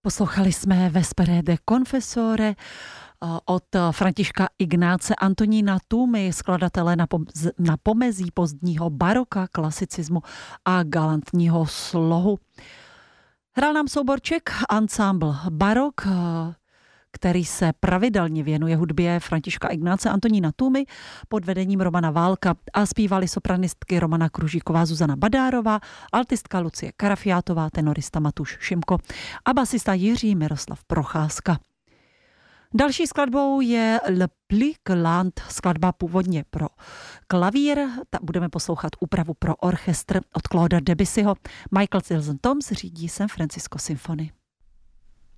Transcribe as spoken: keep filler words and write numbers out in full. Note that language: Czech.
Poslouchali jsme Vespere de Confessore od Františka Ignáce Antonína Tůmy, skladatele na, pom- na pomezí pozdního baroka, klasicismu a galantního slohu. Hrál nám souborček Ensemble Barok, který se pravidelně věnuje hudbě Františka Ignáce Antonína Tůmy pod vedením Romana Válka a zpívali sopranistky Romana Kružíková, Zuzana Badárová, altistka Lucie Karafiátová, tenorista Matuš Šimko a basista Jiří Miroslav Procházka. Další skladbou je Le Plus Galant, skladba původně pro klavír. Ta budeme poslouchat úpravu pro orchestr od Clauda Debussyho. Michael Tilson Thoms řídí San Francisco Symphony.